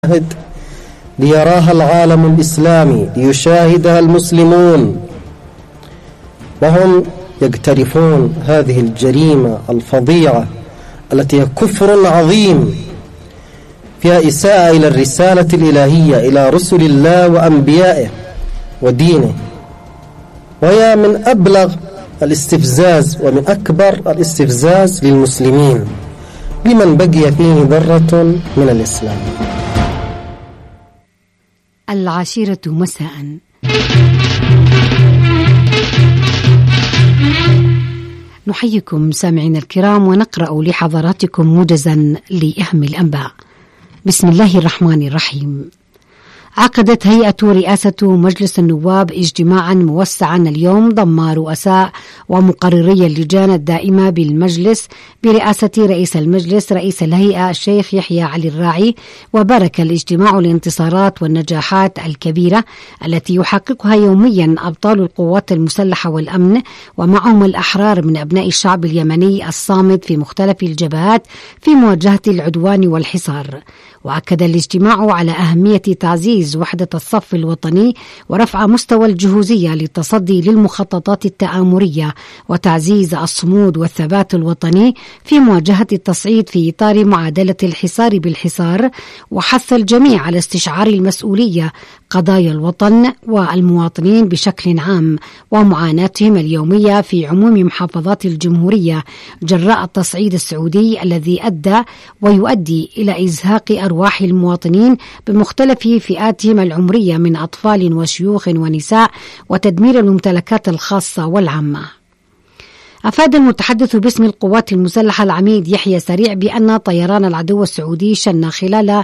المعهد ليراها العالم الإسلامي، ليشاهدها المسلمون، وهم يقترفون هذه الجريمة الفظيعة التي هي كفر عظيم فيها إساءة إلى الرسالة الإلهية، إلى رسل الله وأنبيائه ودينه، وهي من أبلغ الاستفزاز ومن أكبر الاستفزاز للمسلمين لمن بقي فيه ذرة من الإسلام. 10 مساء. نحييكم سامعين الكرام ونقرأ لحضراتكم موجزا لأهم الأنباء. بسم الله الرحمن الرحيم. عقدت هيئة رئاسة مجلس النواب اجتماعا موسعا اليوم ضم رؤساء ومقرري اللجان الدائمة بالمجلس برئاسة رئيس المجلس رئيس الهيئة الشيخ يحيى علي الراعي، وبارك الاجتماع الانتصارات والنجاحات الكبيرة التي يحققها يوميا أبطال القوات المسلحة والأمن ومعهم الأحرار من أبناء الشعب اليمني الصامد في مختلف الجبهات في مواجهة العدوان والحصار. وأكد الاجتماع على أهمية تعزيز وحدة الصف الوطني ورفع مستوى الجهوزية للتصدي للمخططات التآمرية وتعزيز الصمود والثبات الوطني في مواجهة التصعيد في إطار معادلة الحصار بالحصار، وحث الجميع على استشعار المسؤولية قضايا الوطن والمواطنين بشكل عام ومعاناتهم اليومية في عموم محافظات الجمهورية جراء التصعيد السعودي الذي أدى ويؤدي إلى إزهاق أرواح المواطنين بمختلف فئاتهم العمرية من أطفال وشيوخ ونساء وتدمير الممتلكات الخاصة والعامة. أفاد المتحدث باسم القوات المسلحة العميد يحيى سريع بأن طيران العدو السعودي شن خلال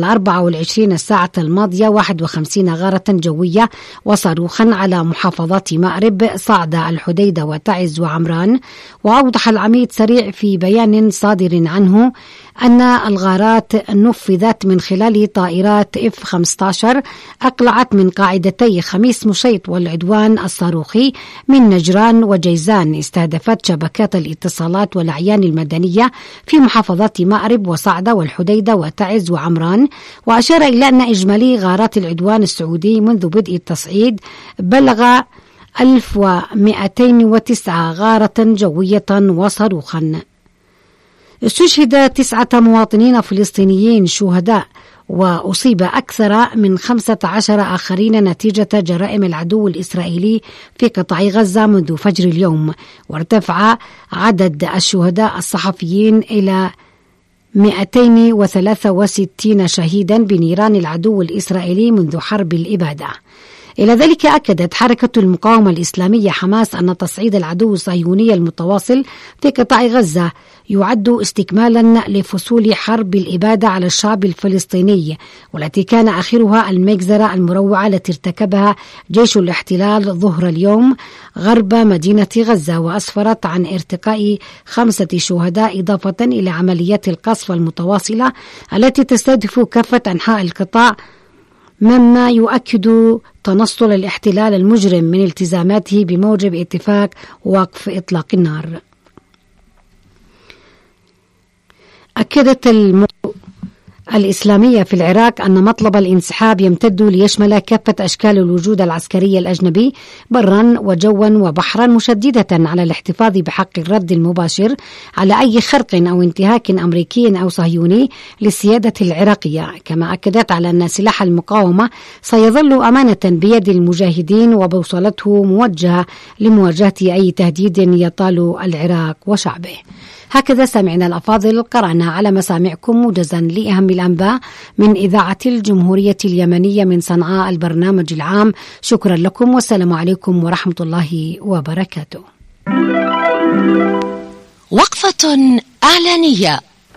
24 ساعة الماضية 51 غارة جوية وصاروخا على محافظات مأرب، صعدة، الحديدة وتعز وعمران. وأوضح العميد سريع في بيان صادر عنه أن الغارات نفذت من خلال طائرات F-15 أقلعت من قاعدتي خميس مشيط والعدوان الصاروخي من نجران وجيزان، استهدفت شبكات الاتصالات والأعيان المدنية في محافظات مأرب وصعدة والحديدة وتعز وعمران. وأشار إلى أن إجمالي غارات العدوان السعودي منذ بدء التصعيد بلغ 1209 غارة جوية وصاروخا. استشهد 9 مواطنين فلسطينيين شهداء وأصيب أكثر من 15 آخرين نتيجة جرائم العدو الإسرائيلي في قطاع غزة منذ فجر اليوم، وارتفع عدد الشهداء الصحفيين إلى 263 شهيدا بنيران العدو الإسرائيلي منذ حرب الإبادة. إلى ذلك أكدت حركة المقاومة الإسلامية حماس أن تصعيد العدو الصهيوني المتواصل في قطاع غزة يعد استكمالا لفصول حرب الإبادة على الشعب الفلسطيني، والتي كان آخرها المجزرة المروعة التي ارتكبها جيش الاحتلال ظهر اليوم غرب مدينة غزة، وأسفرت عن ارتقاء 5 شهداء إضافة إلى عمليات القصف المتواصلة التي تستهدف كافة أنحاء القطاع، مما يؤكد تنصل الاحتلال المجرم من التزاماته بموجب اتفاق وقف إطلاق النار. أكدت الإسلامية في العراق أن مطلب الانسحاب يمتد ليشمل كافة أشكال الوجود العسكري الأجنبي برا وجوا وبحرا، مشددة على الاحتفاظ بحق الرد المباشر على أي خرق أو انتهاك أمريكي أو صهيوني للسيادة العراقية. كما أكدت على أن سلاح المقاومة سيظل أمانة بيد المجاهدين وبوصلته موجهة لمواجهة أي تهديد يطال العراق وشعبه. هكذا سمعنا الأفاضل، قرأنا على مسامعكم موجزا لأهم الأنباء من إذاعة الجمهورية اليمنية من صنعاء البرنامج العام. شكرا لكم والسلام عليكم ورحمة الله وبركاته. وقفة إعلانية.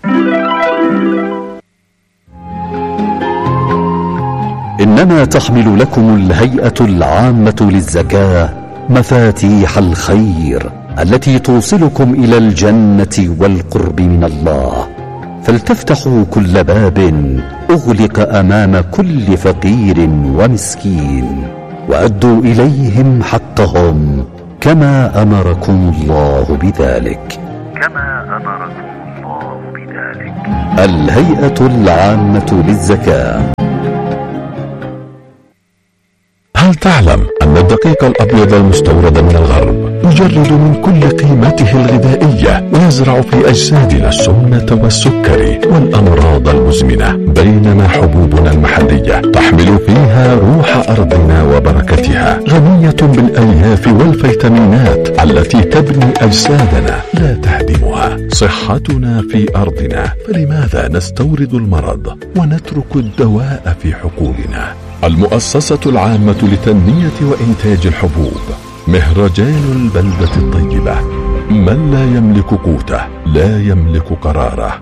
إنما تحمل لكم الهيئة العامة للزكاة مفاتيح الخير التي توصلكم إلى الجنة والقرب من الله، فلتفتحوا كل باب أغلق أمام كل فقير ومسكين، وأدوا إليهم حقهم كما أمركم الله بذلك. الهيئة العامة للزكاة. هل تعلم أن الدقيق الأبيض المستورد من الغرب يجرد من كل قيمته الغذائية ويزرع في أجسادنا السمنة والسكري والأمراض المزمنة، بينما حبوبنا المحلية تحمل فيها روح أرضنا وبركتها، غنية بالألياف والفيتامينات التي تبني أجسادنا لا تهدمها. صحتنا في أرضنا، فلماذا نستورد المرض ونترك الدواء في حقولنا؟ المؤسسة العامة لتنمية وإنتاج الحبوب، مهرجان البلدة الطيبة. من لا يملك قوته لا يملك قراره.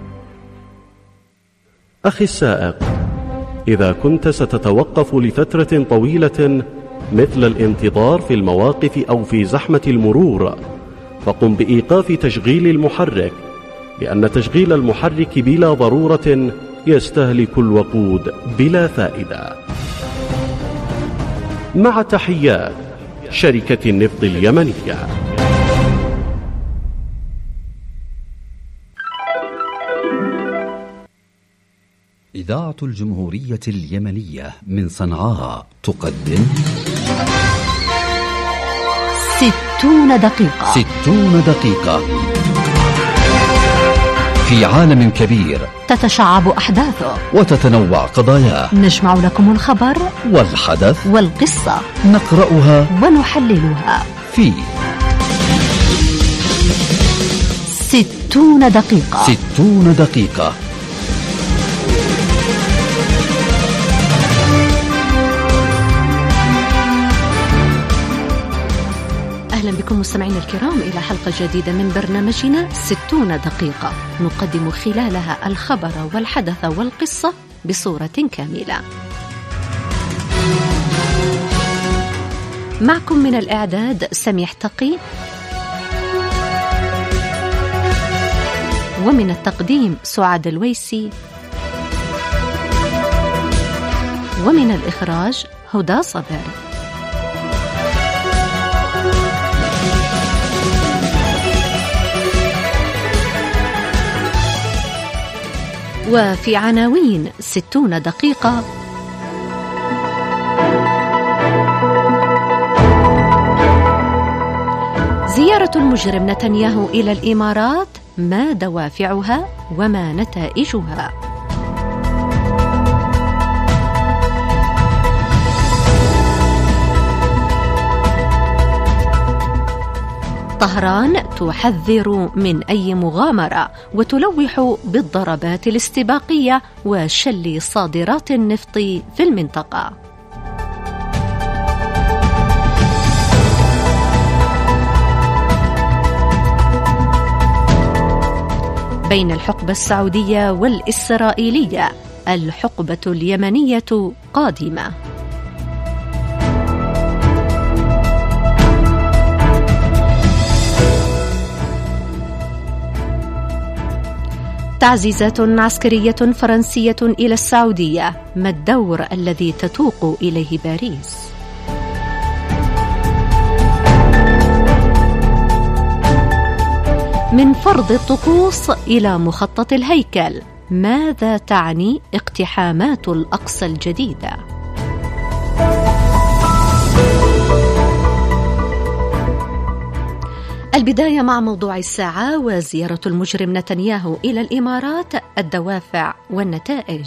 أخي السائق، إذا كنت ستتوقف لفترة طويلة مثل الانتظار في المواقف أو في زحمة المرور، فقم بإيقاف تشغيل المحرك، لأن تشغيل المحرك بلا ضرورة يستهلك الوقود بلا فائدة. مع تحيات شركة النفط اليمنية. إذاعة الجمهورية اليمنية من صنعاء تقدم 60 دقيقة. 60 دقيقة في عالم كبير تتشعب أحداثه وتتنوع قضاياه، نجمع لكم الخبر والحدث والقصة، نقرأها ونحللها في 60 دقيقة. 60 دقيقة. أهلا بكم مستمعين الكرام إلى حلقة جديدة من برنامجنا 60 دقيقة، نقدم خلالها الخبر والحدث والقصة بصورة كاملة. معكم من الإعداد سميح تقي، ومن التقديم سعاد الويسي، ومن الإخراج هدى صبري. وفي عناوين 60 دقيقة: زيارة المجرم نتنياهو إلى الإمارات، ما دوافعها وما نتائجها؟ طهران تحذر من أي مغامرة وتلوح بالضربات الاستباقية وشل صادرات النفط في المنطقة. بين الحقبة السعودية والإسرائيلية، الحقبة اليمنية قادمة. تعزيزات عسكرية فرنسية إلى السعودية، ما الدور الذي تتوق إليه باريس؟ من فرض الطقوس إلى مخطط الهيكل، ماذا تعني اقتحامات الأقصى الجديدة؟ البداية مع موضوع الساعة وزيارة المجرم نتنياهو إلى الإمارات، الدوافع والنتائج.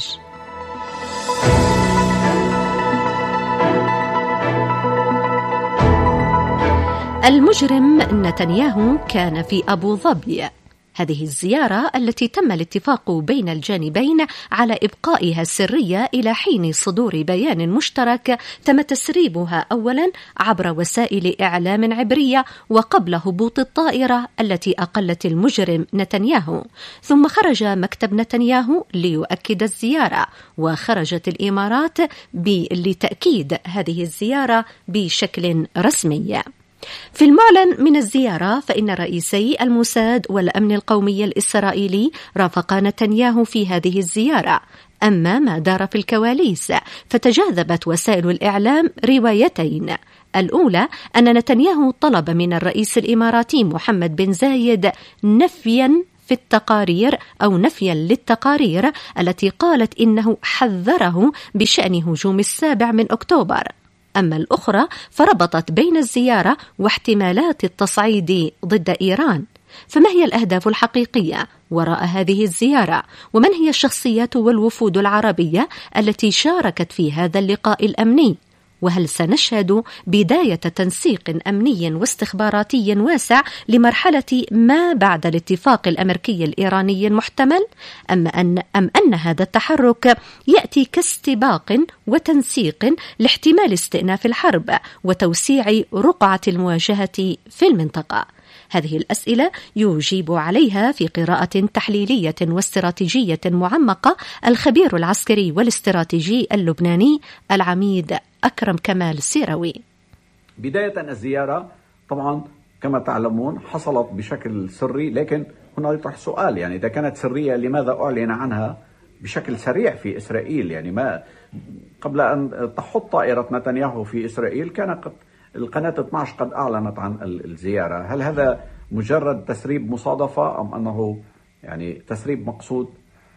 المجرم نتنياهو كان في أبو ظبي. هذه الزيارة التي تم الاتفاق بين الجانبين على إبقائها سرية إلى حين صدور بيان مشترك تم تسريبها أولا عبر وسائل إعلام عبرية وقبل هبوط الطائرة التي أقلت المجرم نتنياهو، ثم خرج مكتب نتنياهو ليؤكد الزيارة، وخرجت الإمارات لتأكيد هذه الزيارة بشكل رسمي. في المعلن من الزيارة فإن رئيسي الموساد والأمن القومي الإسرائيلي رافقا نتنياهو في هذه الزيارة. أما ما دار في الكواليس فتجاذبت وسائل الإعلام روايتين: الأولى أن نتنياهو طلب من الرئيس الإماراتي محمد بن زايد نفيا للتقارير التي قالت إنه حذره بشأن هجوم 7 أكتوبر. أما الأخرى فربطت بين الزيارة واحتمالات التصعيد ضد إيران. فما هي الأهداف الحقيقية وراء هذه الزيارة؟ ومن هي الشخصيات والوفود العربية التي شاركت في هذا اللقاء الأمني؟ وهل سنشهد بداية تنسيق أمني واستخباراتي واسع لمرحلة ما بعد الاتفاق الأمريكي الإيراني المحتمل؟ أم أن هذا التحرك يأتي كاستباق وتنسيق لاحتمال استئناف الحرب وتوسيع رقعة المواجهة في المنطقة؟ هذه الأسئلة يجيب عليها في قراءة تحليلية واستراتيجية معمقة الخبير العسكري والاستراتيجي اللبناني العميد أكرم كمال السيروي. بداية الزيارة طبعا كما تعلمون حصلت بشكل سري، لكن هنا يطرح سؤال، يعني إذا كانت سرية لماذا أعلن عنها بشكل سريع في إسرائيل؟ يعني ما قبل أن تحط طائرة نتنياهو في إسرائيل كان القناة 12 قد أعلنت عن الزيارة. هل هذا مجرد تسريب مصادفة أم أنه يعني تسريب مقصود؟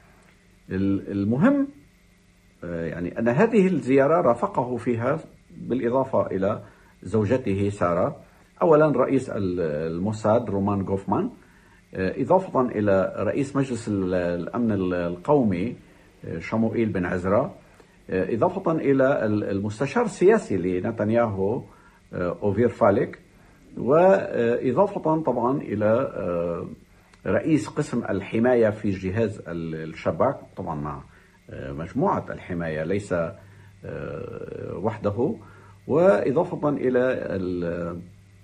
المهم يعني أن هذه الزيارة رافقه فيها بالإضافة إلى زوجته سارة أولا رئيس الموساد رومان غوفمان، إضافة إلى رئيس مجلس الأمن القومي شموئيل بن عزرا، إضافة إلى المستشار السياسي لنتنياهو أوفير فالك، وإضافة طبعا إلى رئيس قسم الحماية في جهاز الشباك، طبعا مع مجموعة الحماية ليس وحده، وإضافة إلى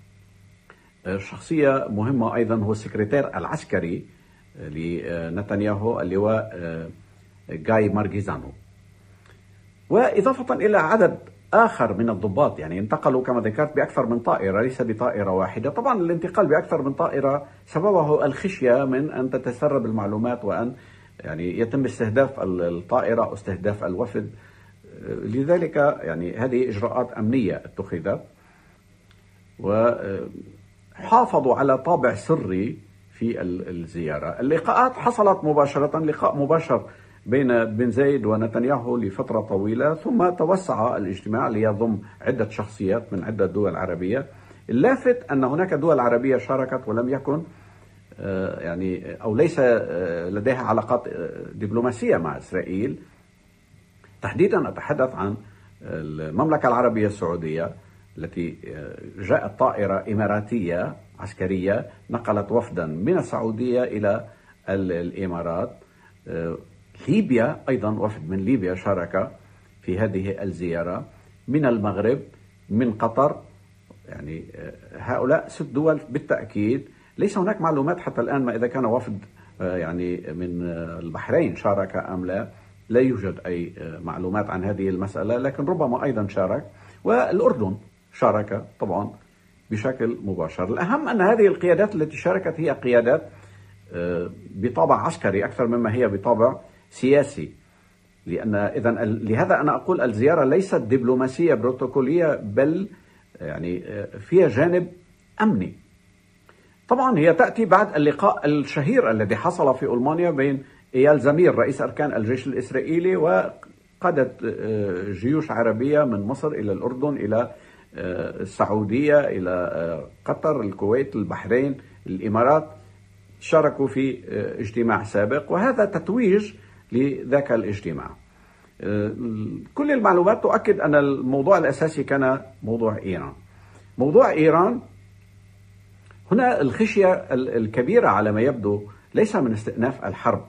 شخصية مهمة أيضا هو السكرتير العسكري لنتنياهو اللواء جاي مارجيزانو، وإضافة إلى عدد آخر من الضباط. يعني انتقلوا كما ذكرت بأكثر من طائرة، ليس بطائرة واحدة. طبعا الانتقال بأكثر من طائرة سببه الخشية من أن تتسرب المعلومات وأن يعني يتم استهداف الطائرة أو استهداف الوفد. لذلك يعني هذه إجراءات أمنية اتخذت، وحافظوا على طابع سري في الزيارة. اللقاءات حصلت مباشرة، لقاء مباشر بين بن زايد ونتنياهو لفترة طويلة، ثم توسع الاجتماع ليضم عدة شخصيات من عدة دول عربية. اللافت أن هناك دول عربية شاركت ولم يكن يعني أو ليس لديها علاقات دبلوماسية مع إسرائيل. تحديدا أتحدث عن المملكة العربية السعودية التي جاءت طائرة إماراتية عسكرية نقلت وفدا من السعودية إلى الإمارات. ليبيا أيضا وفد من ليبيا شارك في هذه الزيارة، من المغرب، من قطر. يعني هؤلاء 6 دول بالتأكيد. ليس هناك معلومات حتى الآن ما إذا كان وفد يعني من البحرين شارك أم لا، لا يوجد أي معلومات عن هذه المسألة، لكن ربما أيضا شارك. والأردن شارك طبعا بشكل مباشر. الأهم أن هذه القيادات التي شاركت هي قيادات بطابع عسكري أكثر مما هي بطابع سياسي، لهذا أنا أقول الزيارة ليست دبلوماسية بروتوكولية، بل يعني فيها جانب أمني. طبعا هي تأتي بعد اللقاء الشهير الذي حصل في ألمانيا بين إيال زمير رئيس أركان الجيش الإسرائيلي وقادة جيوش عربية من مصر إلى الأردن إلى السعودية إلى قطر، الكويت، البحرين، الإمارات، شاركوا في اجتماع سابق، وهذا تتويج لذاك الاجتماع. كل المعلومات تؤكد أن الموضوع الأساسي كان موضوع إيران. موضوع إيران هنا الخشية الكبيرة على ما يبدو ليس من استئناف الحرب،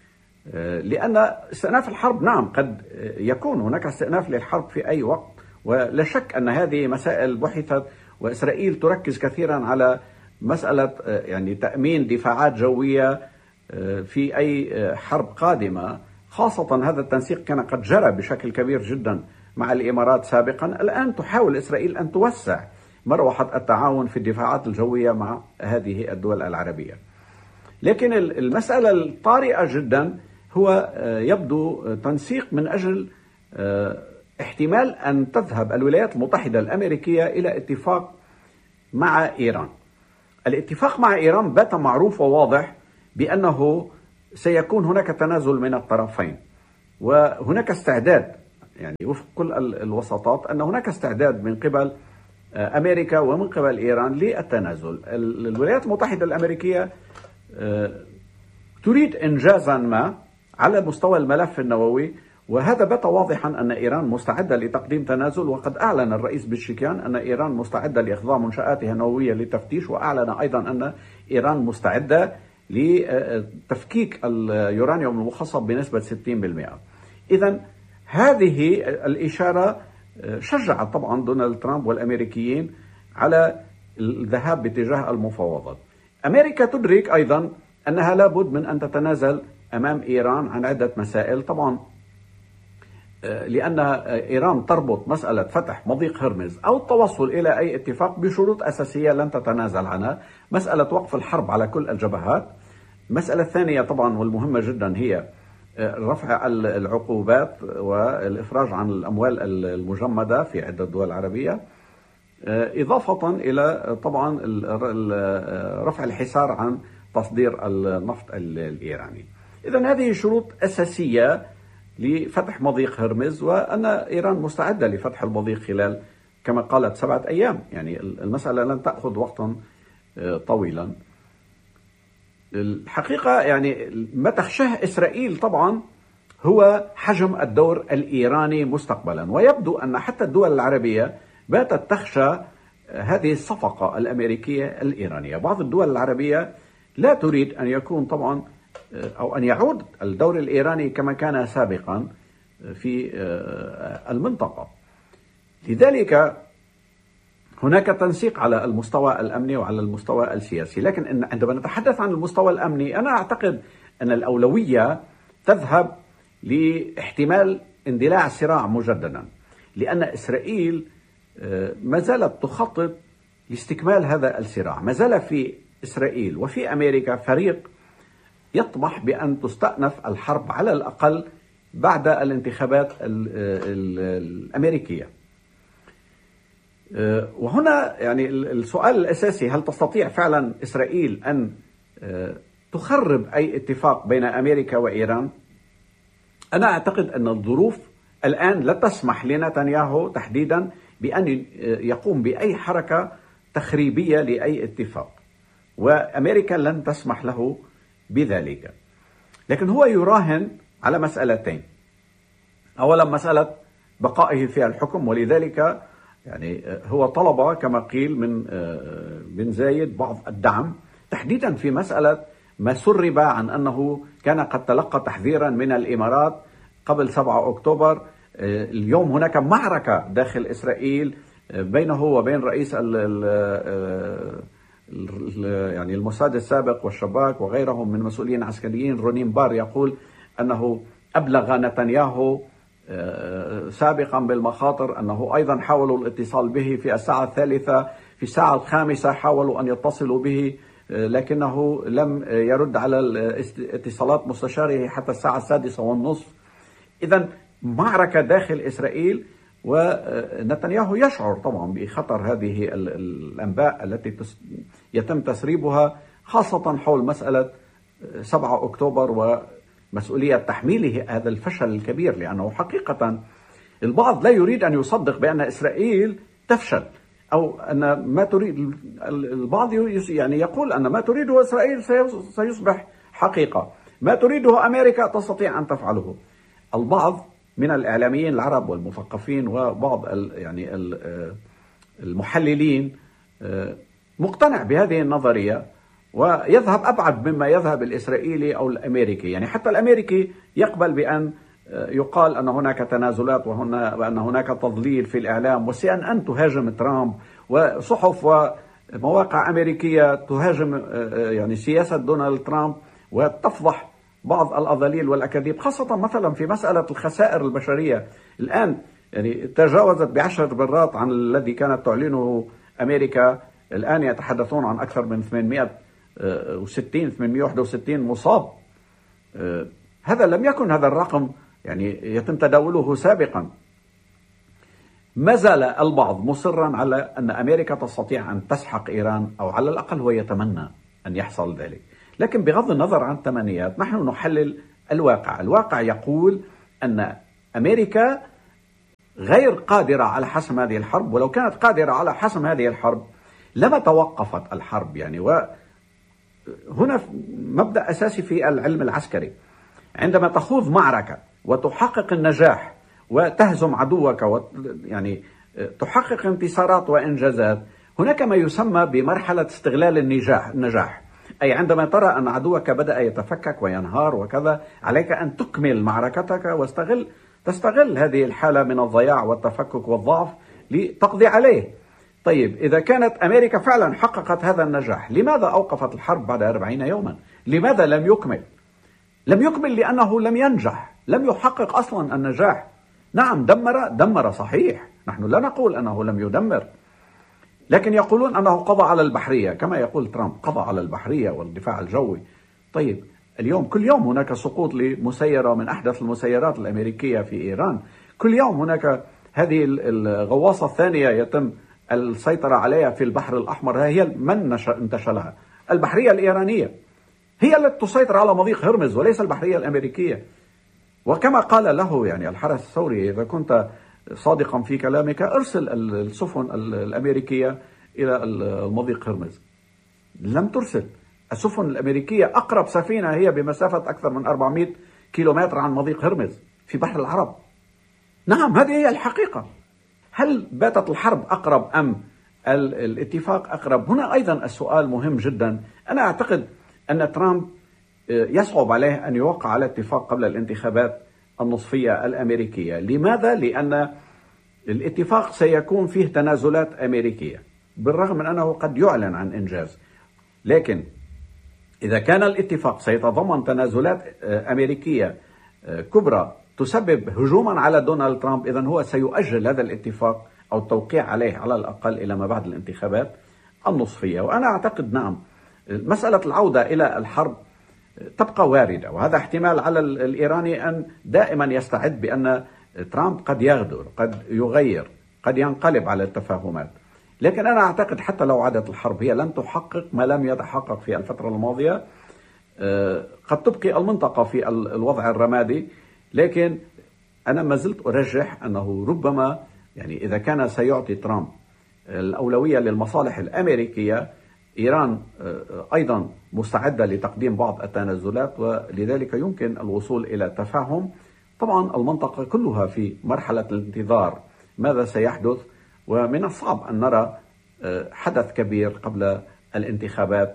لأن استئناف الحرب نعم قد يكون هناك استئناف للحرب في أي وقت، ولا شك أن هذه مسائل بحثت، وإسرائيل تركز كثيرا على مسألة يعني تأمين دفاعات جوية في أي حرب قادمة. خاصة هذا التنسيق كان قد جرى بشكل كبير جدا مع الإمارات سابقا. الآن تحاول إسرائيل أن توسع مروحة التعاون في الدفاعات الجوية مع هذه الدول العربية. لكن المسألة الطارئة جدا هو يبدو تنسيق من أجل احتمال أن تذهب الولايات المتحدة الأمريكية إلى اتفاق مع إيران. الاتفاق مع إيران بات معروف وواضح بأنه سيكون هناك تنازل من الطرفين، وهناك استعداد يعني وفق كل الوساطات أن هناك استعداد من قبل أمريكا ومن قبل إيران للتنازل. الولايات المتحدة الأمريكية تريد إنجازا ما على مستوى الملف النووي، وهذا بات واضحا أن إيران مستعدة لتقديم تنازل، وقد أعلن الرئيس بشكيان أن إيران مستعدة لإخضاع منشآتها النووية للتفتيش، وأعلن أيضا أن إيران مستعدة لتفكيك اليورانيوم المخصب بنسبة 60%. إذن هذه الإشارة شجعت طبعا دونالد ترامب والأمريكيين على الذهاب باتجاه المفاوضات. أمريكا تدرك أيضا أنها لابد من أن تتنازل أمام إيران عن عدة مسائل، طبعا لأن إيران تربط مسألة فتح مضيق هرمز أو التوصل إلى أي اتفاق بشروط أساسية لن تتنازل عنها، مسألة وقف الحرب على كل الجبهات. المسألة الثانية طبعا والمهمة جدا هي رفع العقوبات والإفراج عن الأموال المجمدة في عدة دول عربية، إضافة إلى طبعا رفع الحصار عن تصدير النفط الإيراني. إذن هذه شروط أساسية لفتح مضيق هرمز، وأن إيران مستعدة لفتح المضيق خلال كما قالت 7 أيام، يعني المسألة لن تأخذ وقتا طويلا. الحقيقة يعني ما تخشاه إسرائيل طبعا هو حجم الدور الإيراني مستقبلا، ويبدو أن حتى الدول العربية باتت تخشى هذه الصفقة الأمريكية الإيرانية. بعض الدول العربية لا تريد أن يكون طبعا أو أن يعود الدور الإيراني كما كان سابقا في المنطقة. لذلك هناك تنسيق على المستوى الأمني وعلى المستوى السياسي، لكن عندما نتحدث عن المستوى الأمني أنا أعتقد أن الأولوية تذهب لاحتمال اندلاع الصراع مجددا، لأن إسرائيل ما زالت تخطط لاستكمال هذا الصراع. ما زال في إسرائيل وفي أمريكا فريق يطمح بأن تستأنف الحرب على الأقل بعد الانتخابات الأمريكية. وهنا يعني السؤال الأساسي، هل تستطيع فعلا إسرائيل أن تخرب أي اتفاق بين أمريكا وإيران؟ أنا أعتقد أن الظروف الآن لا تسمح لنتنياهو تحديدا بأن يقوم بأي حركة تخريبية لأي اتفاق، وأمريكا لن تسمح له بذلك. لكن هو يراهن على مسألتين: أولا مسألة بقائه في الحكم، ولذلك يعني هو طلب كما قيل من بن زايد بعض الدعم تحديدا في مسألة ما سرب عن أنه كان قد تلقى تحذيرا من الإمارات قبل 7 أكتوبر. اليوم هناك معركة داخل إسرائيل بينه وبين رئيس يعني الموساد السابق والشباك وغيرهم من مسؤولين عسكريين. رونين بار يقول أنه أبلغ نتنياهو سابقا بالمخاطر، أنه أيضا حاولوا الاتصال به في الساعة 3، في الساعة 5 حاولوا أن يتصلوا به لكنه لم يرد على اتصالات مستشاره حتى الساعة 6:30. إذن معركة داخل إسرائيل، ونتنياهو يشعر طبعا بخطر هذه الأنباء التي يتم تسريبها، خاصة حول مسألة 7 أكتوبر ومسؤولية تحميله هذا الفشل الكبير، لأنه حقيقة البعض لا يريد أن يصدق بأن إسرائيل تفشل، أو أن ما تريد البعض يعني يقول أن ما تريده إسرائيل سيصبح حقيقة، ما تريده أمريكا تستطيع أن تفعله. البعض من الإعلاميين العرب والمثقفين وبعض يعني المحللين مقتنع بهذه النظرية، ويذهب أبعد مما يذهب الإسرائيلي أو الأمريكي. يعني حتى الأمريكي يقبل بأن يقال أن هناك تنازلات وأن هناك تضليل في الإعلام، وCNN تهاجم ترامب، وصحف ومواقع أمريكية تهاجم يعني سياسة دونالد ترامب وتفضح بعض الأضاليل والأكاذيب، خاصة مثلا في مسألة الخسائر البشرية. الآن يعني تجاوزت ب10 مرات عن الذي كانت تعلنه أمريكا. الآن يتحدثون عن أكثر من 861 مصاب. هذا لم يكن هذا الرقم يعني يتم تداوله سابقا. ما زال البعض مصرا على أن أمريكا تستطيع أن تسحق إيران، أو على الأقل هو يتمنى أن يحصل ذلك. لكن بغض النظر عن التمنيات نحن نحلل الواقع. الواقع يقول أن أمريكا غير قادرة على حسم هذه الحرب، ولو كانت قادرة على حسم هذه الحرب لما توقفت الحرب. يعني وهنا مبدأ أساسي في العلم العسكري، عندما تخوض معركة وتحقق النجاح وتهزم عدوك يعني تحقق انتصارات وإنجازات، هناك ما يسمى بمرحلة استغلال النجاح، أي عندما ترى أن عدوك بدأ يتفكك وينهار وكذا، عليك أن تكمل معركتك تستغل هذه الحالة من الضياع والتفكك والضعف لتقضي عليه. طيب إذا كانت أمريكا فعلا حققت هذا النجاح، لماذا أوقفت الحرب بعد 40 يوما؟ لماذا لم يكمل؟ لم يكمل لأنه لم ينجح، لم يحقق أصلا النجاح. نعم دمر صحيح، نحن لا نقول أنه لم يدمر، لكن يقولون أنه قضى على البحرية، كما يقول ترامب قضى على البحرية والدفاع الجوي. طيب اليوم كل يوم هناك سقوط لمسيرة من أحدث المسيرات الأمريكية في إيران، كل يوم هناك هذه الغواصة الثانية يتم السيطرة عليها في البحر الأحمر، هي من انتشلها؟ البحرية الإيرانية هي التي تسيطر على مضيق هرمز وليس البحرية الأمريكية. وكما قال له يعني الحرس الثوري، إذا كنت صادقا في كلامك ارسل السفن الأمريكية إلى المضيق هرمز. لم ترسل. السفن الأمريكية أقرب سفينة هي بمسافة أكثر من 400 كيلومتر عن مضيق هرمز في بحر العرب. نعم هذه هي الحقيقة. هل باتت الحرب أقرب أم الاتفاق أقرب؟ هنا أيضا السؤال مهم جدا. أنا أعتقد أن ترامب يصعب عليه أن يوقع على اتفاق قبل الانتخابات النصفية الأمريكية. لماذا؟ لأن الاتفاق سيكون فيه تنازلات أمريكية، بالرغم من أنه قد يعلن عن إنجاز، لكن إذا كان الاتفاق سيتضمن تنازلات أمريكية كبرى تسبب هجوما على دونالد ترامب، إذن هو سيؤجل هذا الاتفاق أو التوقيع عليه على الأقل إلى ما بعد الانتخابات النصفية. وأنا أعتقد نعم مسألة العودة إلى الحرب تبقى واردة، وهذا احتمال على الإيراني أن دائما يستعد بأن ترامب قد يغدر، قد يغير، قد ينقلب على التفاهمات. لكن أنا أعتقد حتى لو عادت الحرب هي لن تحقق ما لم يتحقق في الفترة الماضية. قد تبقي المنطقة في الوضع الرمادي، لكن أنا ما زلت أرجح أنه ربما يعني إذا كان سيعطي ترامب الأولوية للمصالح الأمريكية، إيران أيضا مستعدة لتقديم بعض التنازلات، ولذلك يمكن الوصول إلى تفاهم. طبعا المنطقة كلها في مرحلة الانتظار ماذا سيحدث، ومن الصعب أن نرى حدث كبير قبل الانتخابات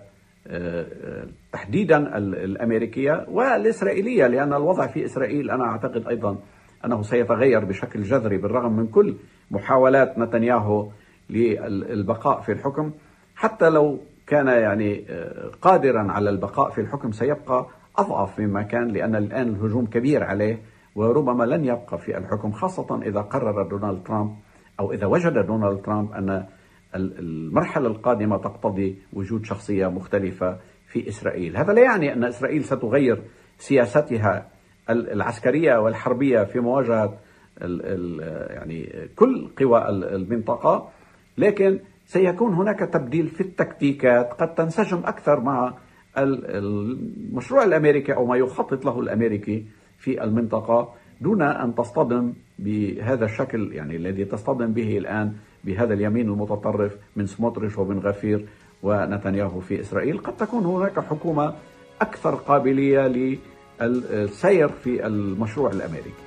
تحديدا الأمريكية والإسرائيلية، لأن الوضع في إسرائيل أنا أعتقد أيضا أنه سيتغير بشكل جذري بالرغم من كل محاولات نتنياهو للبقاء في الحكم. حتى لو كان يعني قادرا على البقاء في الحكم سيبقى أضعف مما كان، لأن الآن الهجوم كبير عليه وربما لن يبقى في الحكم، خاصة إذا قرر دونالد ترامب أو إذا وجد دونالد ترامب أن المرحلة القادمة تقتضي وجود شخصية مختلفة في إسرائيل. هذا لا يعني أن إسرائيل ستغير سياستها العسكرية والحربية في مواجهة يعني كل قوى المنطقة، لكن سيكون هناك تبديل في التكتيكات قد تنسجم أكثر مع المشروع الأمريكي أو ما يخطط له الأمريكي في المنطقة، دون أن تصطدم بهذا الشكل يعني الذي تصطدم به الآن بهذا اليمين المتطرف من سموتريش وبن غفير ونتنياهو في إسرائيل. قد تكون هناك حكومة أكثر قابلية للسير في المشروع الأمريكي.